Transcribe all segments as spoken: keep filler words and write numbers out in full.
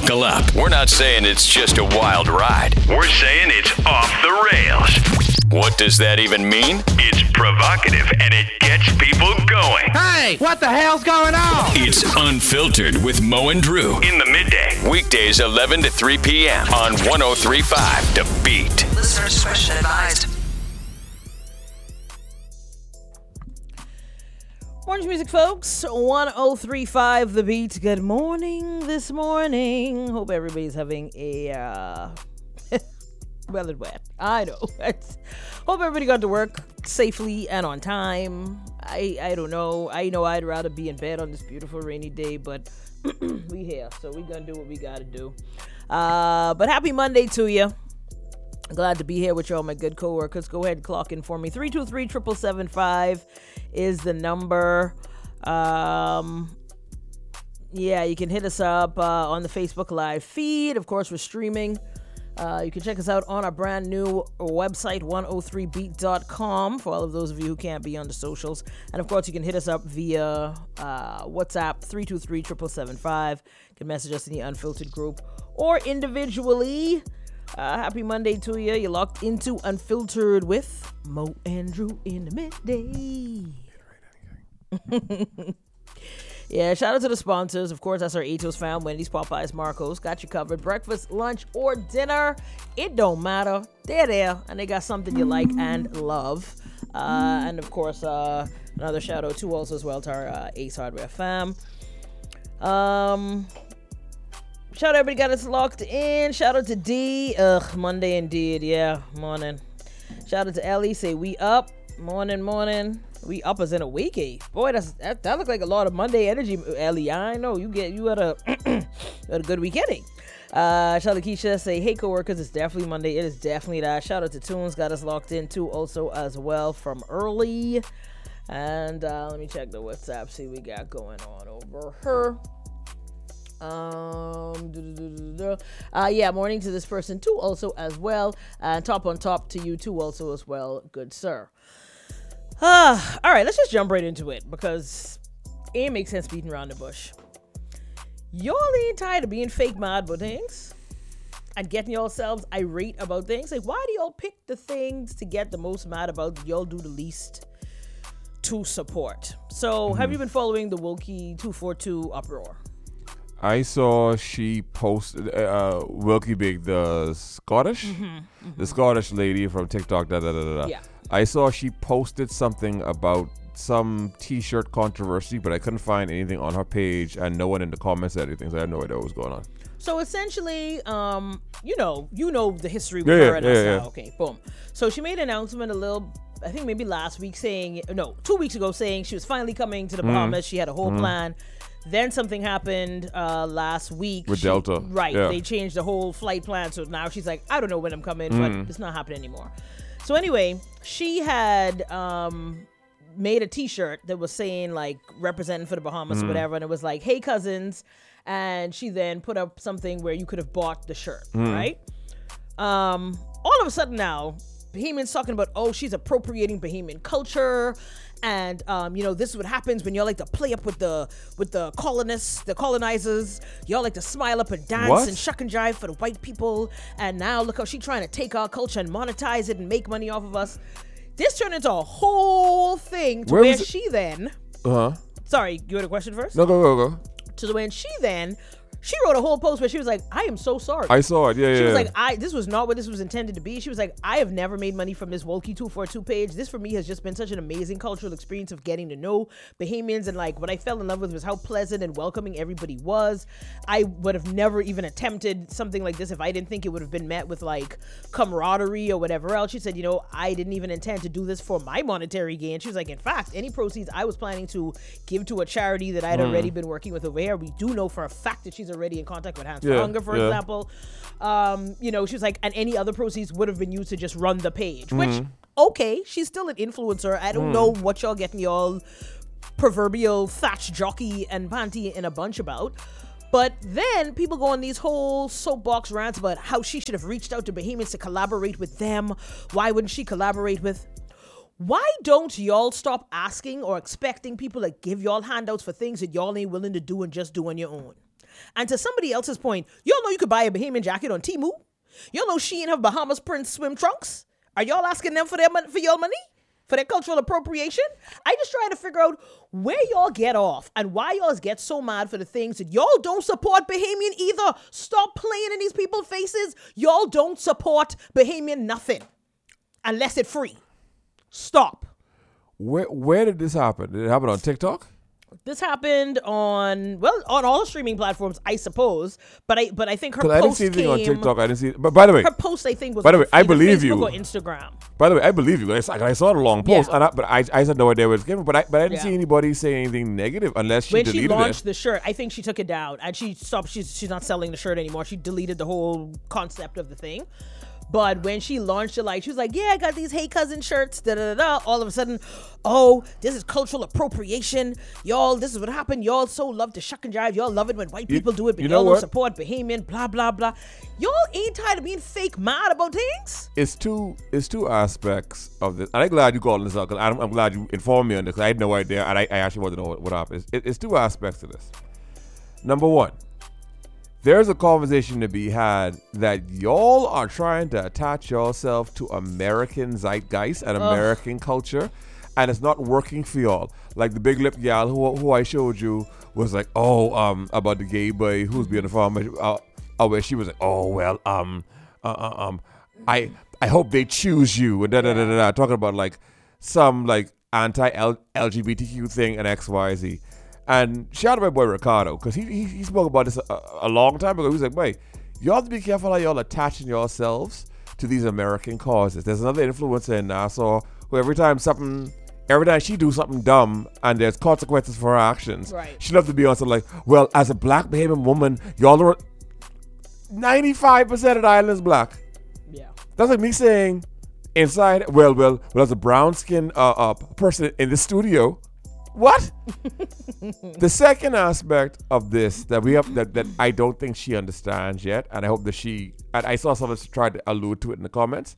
Buckle up. We're not saying it's just a wild ride. We're saying it's off the rails. What does that even mean? It's provocative and it gets people going. Hey, what the hell's going on? It's Unfiltered with Mo and Drew in the midday. Weekdays eleven to three p.m. on one oh three point five The Beat. Listener discretion advised. Orange Music, folks. one oh three point five The Beat. Good morning this morning. Hope everybody's having a uh, well and wet. I know. Hope everybody got to work safely and on time. I I don't know. I know I'd rather be in bed on this beautiful rainy day, but we here, so we gonna do what we gotta do. Uh, but happy Monday to you. Glad to be here with you all my good coworkers. Go ahead and clock in for me. three two three, seven seven seven five is the number. Um, yeah, you can hit us up uh, on the Facebook Live feed. Of course, we're streaming. Uh, you can check us out on our brand new website, one oh three beat dot com, for all of those of you who can't be on the socials. And of course, you can hit us up via uh, WhatsApp, three two three, seven seven seven five. You can message us in the Unfiltered group or individually. Uh, happy Monday to you. You're locked into Unfiltered with Mo and Drew in the midday. Yeah, shout out to the sponsors. Of course, that's our Atos fam, Wendy's, Popeyes, Marcos. Got you covered. Breakfast, lunch, or dinner. It don't matter. They're there, and they got something you like and love. Uh, and of course, uh, another shout out to also as well to our uh, Ace Hardware fam. Um... Shout out everybody got us locked in. Shout out to D. Ugh, Monday indeed. Yeah, morning. Shout out to Ellie. Say we up. Morning, morning. We up as in a wakey. Boy, that's that, that look like a lot of Monday energy, Ellie. I know you get you had a you had a good weekending. Uh, shout out to Keisha. Say hey coworkers, it's definitely Monday. It is definitely that. Shout out to Tunes. Got us locked in too also as well from early. And uh, let me check the WhatsApp. See what we got going on over here. Um, uh, yeah, morning to this person too, also as well, and top on top to you too, also as well, good sir. Uh, all right, let's just jump right into it because it ain't make sense beating around the bush. Y'all ain't tired of being fake mad about things and getting yourselves irate about things. Like, why do y'all pick the things to get the most mad about that y'all do the least to support? So, mm-hmm. Have you been following the Wilkie two forty-two uproar? I saw she posted uh, Wilkie Big, the Scottish, mm-hmm, mm-hmm. the Scottish lady from TikTok. Da da da da. Yeah. I saw she posted something about some T-shirt controversy, but I couldn't find anything on her page, and no one in the comments said anything. So I had no idea what was going on. So essentially, um, you know, you know the history with yeah, her yeah, and yeah, us yeah. now. Okay, boom. So she made an announcement a little. I think maybe last week saying, no, two weeks ago saying she was finally coming to the Bahamas. Mm. She had a whole mm. plan. Then something happened uh, last week. With she, Delta. Right. Yeah. They changed the whole flight plan. So now she's like, I don't know when I'm coming, mm. but it's not happening anymore. So anyway, she had um, made a T-shirt that was saying like representing for the Bahamas mm. or whatever. And it was like, hey, cousins. And she then put up something where you could have bought the shirt. Mm. Right. Um, all of a sudden now, Bahamians talking about, oh, she's appropriating Bahamian culture. And, um, you know, this is what happens when y'all like to play up with the with the colonists, the colonizers. Y'all like to smile up and dance what? and shuck and jive for the white people. And now look how she's trying to take our culture and monetize it and make money off of us. This turned into a whole thing to where, where she then... Uh-huh. Sorry, you had a question first? No, go, go, go. To when she then... She wrote a whole post where she was like, I am so sorry. I saw it, yeah, yeah. She was yeah. like, I this was not what this was intended to be. She was like, I have never made money from this Wilkie two forty-two page. This for me has just been such an amazing cultural experience of getting to know Bahamians. And like, what I fell in love with was how pleasant and welcoming everybody was. I would have never even attempted something like this if I didn't think it would have been met with like camaraderie or whatever else. She said, you know, I didn't even intend to do this for my monetary gain. She was like, in fact, any proceeds I was planning to give to a charity that I'd mm. already been working with over here. We do know for a fact that she's already in contact with Yeah, for Hunger, for yeah. example. Um, you know, she was like, and any other proceeds would have been used to just run the page, mm. which, okay, she's still an influencer. I don't mm. know what y'all getting y'all proverbial thatch jockey and panty in a bunch about. But then people go on these whole soapbox rants about how she should have reached out to Bahamians to collaborate with them. Why wouldn't she collaborate with... Why don't y'all stop asking or expecting people to give y'all handouts for things that y'all ain't willing to do and just do on your own? And to somebody else's point, y'all know you could buy a Bahamian jacket on Temu. Y'all know Shein have Bahamas print swim trunks. Are y'all asking them for their mon- for your money? For their cultural appropriation? I just try to figure out where y'all get off and why y'all get so mad for the things that y'all don't support Bahamian either. Stop playing in these people's faces. Y'all don't support Bahamian nothing unless it's free. Stop. Where where did this happen? Did it happen on TikTok? This happened on, well, on all the streaming platforms, I suppose. But I but I think her Because I didn't post see anything came, on TikTok. I didn't see. But by the way, her post I think was by the on way, I either believe Facebook you. or Instagram. By the way, I believe you. I, saw- I saw the long post, Yeah. and I, but I I had no idea where it's given. But I but I didn't Yeah. see anybody say anything negative unless she When she deleted launched it. the shirt, I think she took it down and she stopped. She's she's not selling the shirt anymore. She deleted the whole concept of the thing. But when she launched it, like she was like, "Yeah, I got these Hey Cousin shirts." Da da da da. All of a sudden, oh, this is cultural appropriation, y'all. This is what happened. Y'all so love to shuck and jive. Y'all love it when white You- people do it, but you know y'all don't what? support Bahamian. Blah blah blah. Y'all ain't tired of being fake mad about things. It's two it's two aspects of this, and I'm glad you called this out because I'm, I'm glad you informed me on this. 'Cause I had no idea, and I, I actually wanted to know what, what happened. It's, it, it's two aspects to this. Number one, there's a conversation to be had that y'all are trying to attach yourself to American zeitgeist and American culture, and it's not working for y'all. Like the big lip gal who who I showed you was like, oh, um, about the gay boy who's being a farmer. Uh, oh, where she was like, oh well, um, uh, uh, um, I I hope they choose you, and da da da da da, talking about like some like anti L G B T Q thing and X Y Z. And shout out my boy Ricardo, because he, he he spoke about this a, a long time ago. He was like, wait, you have to be careful how y'all attaching yourselves to these American causes. There's another influencer in Nassau who every time something, every time she do something dumb and there's consequences for her actions, Right. she loves to be on something like, well, as a black Bahamian woman, y'all are ninety-five percent of the island is black. Yeah. That's like me saying inside, well, well, well, as a brown skinned uh, uh, person in the studio, what? The second aspect of this that we have that, that I don't think she understands yet, and I hope that she, and I saw someone try to allude to it in the comments.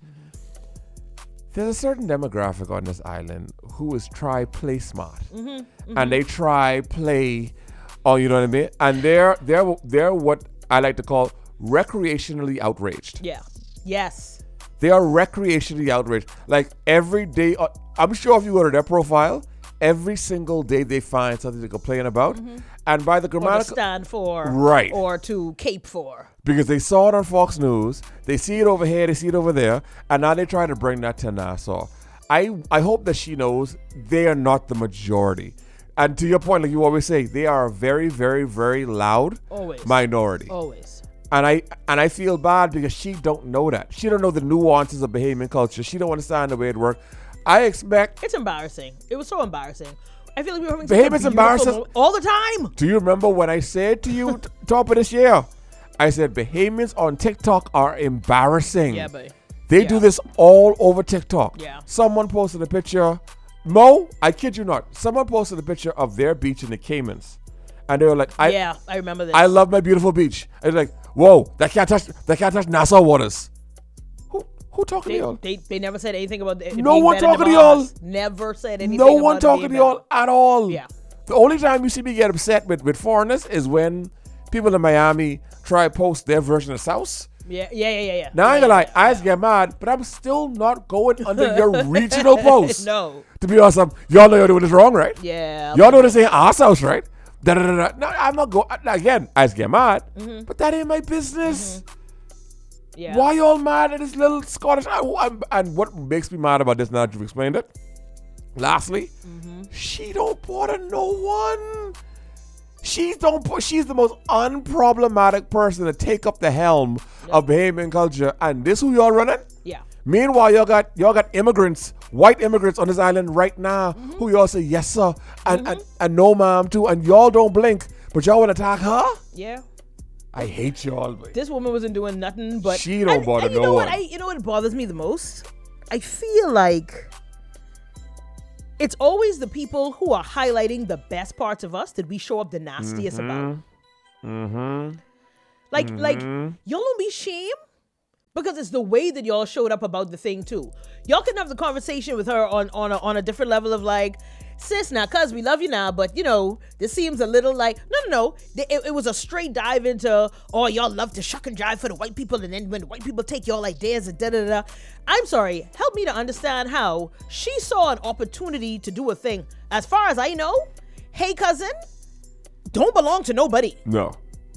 There's a certain demographic on this island who is try play smart, Mm-hmm, mm-hmm. and they try play, oh, you know what I mean? And they're they're they're what I like to call recreationally outraged. Yeah. Yes. They are recreationally outraged. Like every day, uh, I'm sure if you go to their profile, every single day they find something to complain about. Mm-hmm. And by the Or to grammatical, stand for. Right. Or to cape for. because they saw it on Fox News, they see it over here, they see it over there, and now they try to bring that to Nassau. I, I hope that she knows they are not the majority. And to your point, like you always say, they are a very, very, very loud Always. minority. Always. And I and I feel bad because she don't know that. She don't know the nuances of Bahamian culture. She don't understand the way it works. I expect. It's embarrassing. It was so embarrassing. I feel like we were having Bahamians such a beautiful embarrass us- moment all the time. Do you remember when I said to you t- top of this year? I said Bahamians on TikTok are embarrassing. Yeah, but They yeah. do this all over TikTok. Yeah. Someone posted a picture. Mo, I kid you not. Someone posted a picture of their beach in the Caymans, and they were like, "I, yeah, I remember this. I love my beautiful beach." And they're like, "Whoa, that can't touch, that can't touch Nassau waters." Who, who talking They, to y'all? they, they never said anything about it. No being one better than talking to Bahamas. y'all. Never said anything. No one about it talking being to y'all better. at all. Yeah. The only time you see me get upset with, with foreigners is when people in Miami try to post their version of South. Yeah, yeah, yeah, yeah. yeah. Now I ain't yeah, gonna lie, yeah, I just get mad, but I'm still not going under your regional post. No. To be honest, y'all know you're doing this wrong, right? Yeah. Y'all know this ain't our South, right? Da, da, da, da. No, I'm not going. Again, I just get mad, Mm-hmm. but that ain't my business. Yeah. Why y'all mad at this little Scottish? I, I'm- and what makes me mad about this now that you've explained it? Lastly, Mm-hmm. she don't bother no one. She don't. put- She's the most unproblematic person to take up the helm of Bahamian culture, and this who y'all running? Yeah. Meanwhile, y'all got y'all got immigrants, white immigrants on this island right now, Mm-hmm. who y'all say yes sir and, and and no ma'am too, and y'all don't blink, but y'all want to attack her? Yeah. I hate y'all. boy. This woman wasn't doing nothing but She don't and- bother and you no know what? one. I, you know what bothers me the most? I feel like it's always the people who are highlighting the best parts of us that we show up the nastiest about. Mm-hmm. Like, like y'all don't be shame because it's the way that y'all showed up about the thing too. Y'all can have the conversation with her on on a, on a different level of like, sis, now, cuz we love you now, but you know, this seems a little like, no, no, no. It, it was a straight dive into, oh, y'all love to shuck and jive for the white people, and then when the white people take y'all ideas and da da da. I'm sorry, help me to understand how she saw an opportunity to do a thing. As far as I know, Hey Cousin don't belong to nobody. No.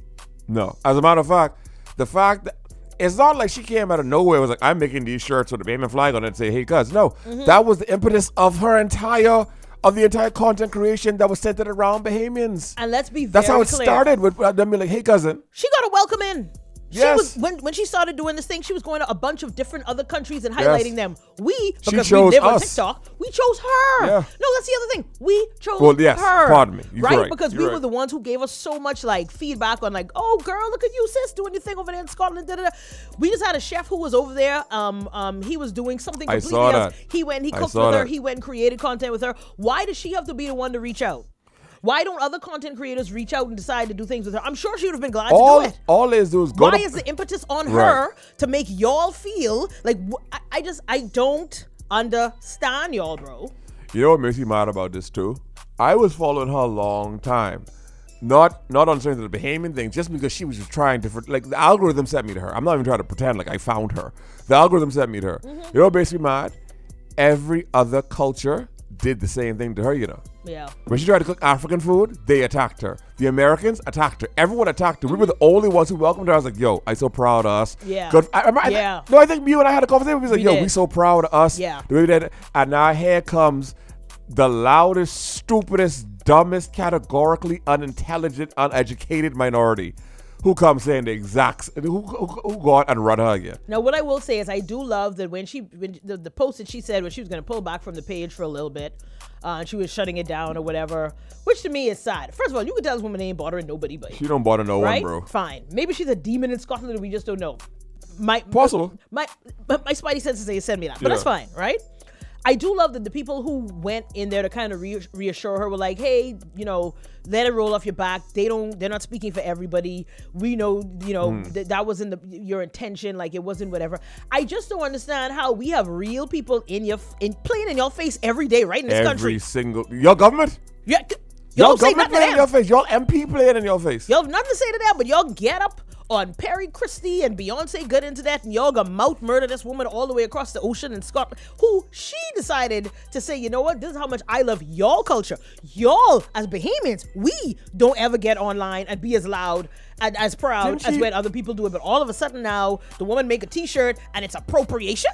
No. As a matter of fact, the fact that it's not like she came out of nowhere. It was like, I'm making these shirts with a Bahamian flag on it and say, hey, cuz. No, mm-hmm. That was the impetus of her entire, of the entire content creation that was centered around Bahamians. And let's be very That's how it clear. started with them being like, hey, cousin. She got a welcome in. She yes. was when when she started doing this thing, she was going to a bunch of different other countries and highlighting yes. them. We, because we live us. on TikTok, we chose her. Yeah. No, that's the other thing. We chose well, yes, her. Pardon me. You're right? right? Because You're we right. were the ones who gave us so much like feedback on like, oh girl, look at you, sis, doing your thing over there in Scotland. Da, da, da. We just had a chef who was over there. Um, um, he was doing something completely I saw else. That. He went, he cooked with that. her. He went and created content with her. Why does she have to be the one to reach out? Why don't other content creators reach out and decide to do things with her? I'm sure she would have been glad all, to do it. All they do is go Why to, is the impetus on right. her to make y'all feel like, wh- I, I just, I don't understand y'all, bro. You know what makes me mad about this too? I was following her a long time. Not not on certain the Bahamian thing, just because she was just trying to, like the algorithm sent me to her. I'm not even trying to pretend like I found her. The algorithm sent me to her. Mm-hmm. You know what makes me mad? Every other culture did the same thing to her, you know. Yeah. When she tried to cook African food, they attacked her. The Americans attacked her. Everyone attacked her. We were the only ones who welcomed her. I was like, yo, I'm so proud of us. Yeah. Good. I, I, yeah. I, no, I think you and I had a conversation. We was like, we yo, did. we so proud of us. Yeah. The way we did. And now here comes the loudest, stupidest, dumbest, categorically unintelligent, uneducated minority who comes saying the exact, who, who, who go out and run her again. Now, what I will say is I do love that when she, when the, the post that she said when she was going to pull back from the page for a little bit, uh, and she was shutting it down or whatever, which to me is sad. First of all, you can tell this woman ain't bothering nobody but She don't bother no right? one, bro. Fine. Maybe she's a demon in Scotland and we just don't know. My, Possible. My, my, my spidey senses say send me that, but yeah. that's fine, right? I do love that the people who went in there to kind of re- reassure her were like, hey, you know, let it roll off your back. They don't, they're not speaking for everybody. We know, you know, mm. th- that wasn't the, your intention. Like it wasn't whatever. I just don't understand how we have real people in your, in playing in your face every day, right in this every country. Every single, your government? Yeah. Y'all government playing in your face. Y'all M P playing in your face. Y'all have nothing to say to that, but y'all get up on Perry Christie and Beyonce got into that, and y'all gonna mouth murder this woman all the way across the ocean in Scotland, who she decided to say, you know what, this is how much I love y'all culture. Y'all, as Bahamians, we don't ever get online and be as loud and as proud as when other people do it. But all of a sudden now, the woman make a t-shirt and it's appropriation?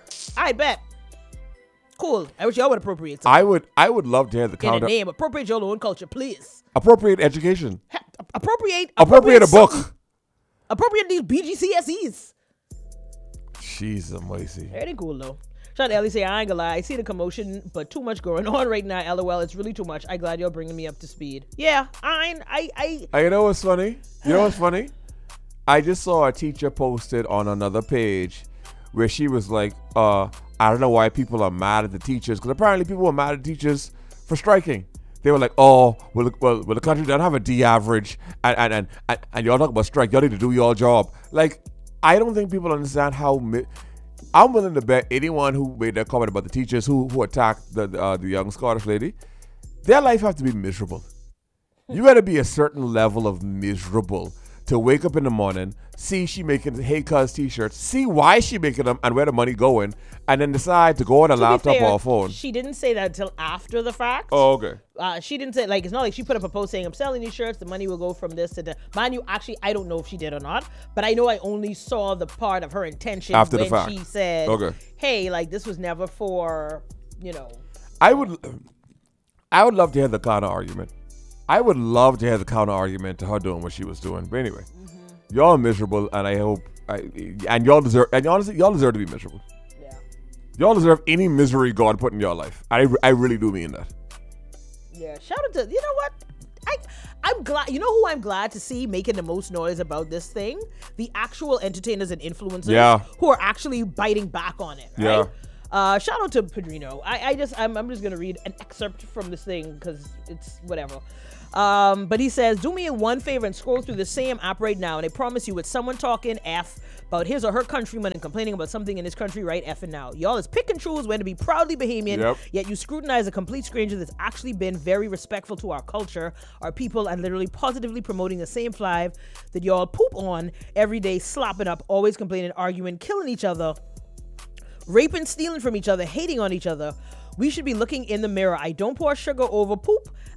I bet. Cool. I wish y'all would appropriate something. I would I would love to hear the counter. In a name, appropriate your own culture, please. Appropriate education. Ha- appropriate, appropriate. Appropriate a book. Something. Appropriate these B G C S Es. Jeez, Macy. It ain't cool though. Shout out to Ellie say, I ain't gonna lie, I see the commotion, but too much going on right now. LOL, it's really too much. I glad you're bringing me up to speed. Yeah, I, I, I. I you know what's funny? You know what's funny? I just saw a teacher posted on another page where she was like, uh, I don't know why people are mad at the teachers, because apparently people were mad at teachers for striking. They were like, oh, well, well, well the country doesn't have a D average, and and, and, and and y'all talk about strike, y'all need to do your job. Like, I don't think people understand how, mi- I'm willing to bet anyone who made that comment about the teachers who, who attacked the, uh, the young Scottish lady, their life have to be miserable. You gotta be a certain level of miserable to wake up in the morning, see she making Hey Cuz t-shirts, see why she making them and where the money going, and then decide to go on a to laptop fair, or a phone. She didn't say that until after the fact. Oh, okay. Uh, she didn't say, like, it's not like she put up a post saying, I'm selling these shirts, the money will go from this to the... Mind you, actually, I don't know if she did or not, but I know I only saw the part of her intention after when the fact. She said, okay. hey, like, this was never for, you know... I would, I would love to hear the counter argument. I would love to hear the counter argument to her doing what she was doing. But anyway, mm-hmm. y'all are miserable, and I hope, I, and y'all deserve, and honestly, y'all deserve to be miserable. Yeah. Y'all deserve any misery God put in your life. I, I really do mean that. Yeah. Shout out to, you know what? I, I'm glad, you know who I'm glad to see making the most noise about this thing? The actual entertainers and influencers yeah. who are actually biting back on it, right? Yeah. Uh, shout out to Padrino. I, I just, I'm, I'm just going to read an excerpt from this thing because it's whatever. Um, but he says, do me a one favor and scroll through the same app right now, and I promise you, with someone talking F about his or her countryman and complaining about something in his country right effing now. Y'all is pick and choose when to be proudly Bahamian, Yep. yet you scrutinize a complete stranger that's actually been very respectful to our culture, our people, and literally positively promoting the same fly that y'all poop on every day, slopping up, always complaining, arguing, killing each other, raping, stealing from each other, hating on each other. We should be looking in the mirror. I don't pour sugar over poop.